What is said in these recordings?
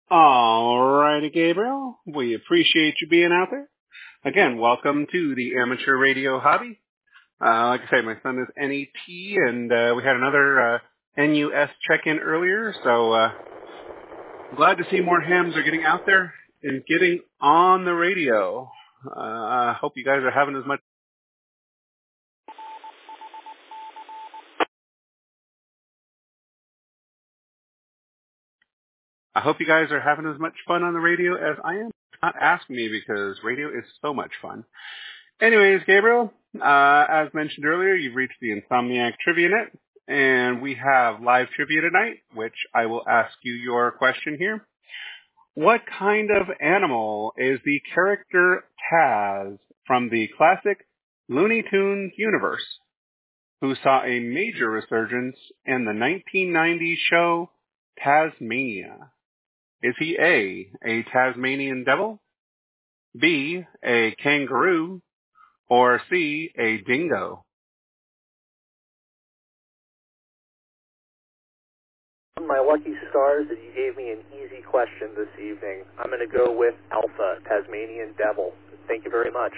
Alrighty, Gabriel. We appreciate you being out there. Again, welcome to the Amateur Radio Hobby. Like I say, my son is NET, and we had another NUS check-in earlier, so glad to see more hams are getting out there and getting on the radio. I hope you guys are having as much fun on the radio as I am. Not ask me because radio is so much fun. Anyways, Gabriel, as mentioned earlier, you've reached the Insomniac Trivia Net, and we have live trivia tonight, which I will ask you your question here. What kind of animal is the character Taz from the classic Looney Tunes universe, who saw a major resurgence in the 1990s show Taz-Mania? Is he A Tasmanian devil, B, a kangaroo, or C, a dingo? My lucky stars that you gave me an easy question this evening. I'm going to go with Alpha, Tasmanian devil. Thank you very much.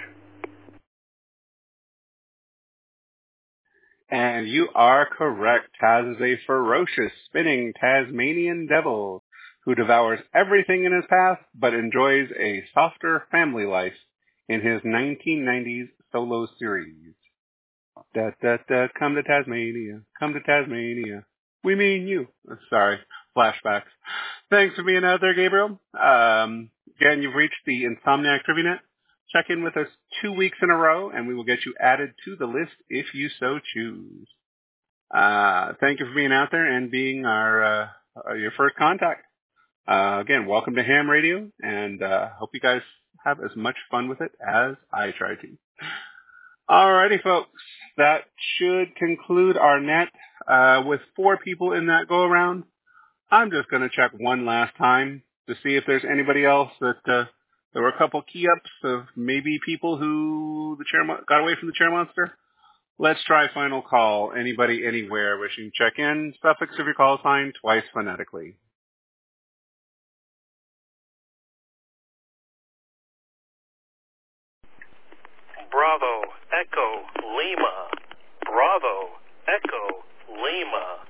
And you are correct. Taz is a ferocious, spinning Tasmanian devil who devours everything in his path but enjoys a softer family life in his 1990s solo series. Da, da, da, come to Tasmania, come to Tasmania. We mean you. Sorry, flashbacks. Thanks for being out there, Gabriel. Again, you've reached the Insomniac Trivia Net. Check in with us 2 weeks in a row, and we will get you added to the list if you so choose. Thank you for being out there and being your first contact. Again, welcome to Ham Radio, and hope you guys have as much fun with it as I try to. Alrighty, folks. That should conclude our net with 4 people in that go-around. I'm just going to check one last time to see if there's anybody else that there were a couple key-ups of maybe people who got away from the chair monster. Let's try final call. Anybody, anywhere wishing to check in. Suffix of your call sign twice phonetically. Bravo, Echo, Lima. Bravo, Echo, Lima.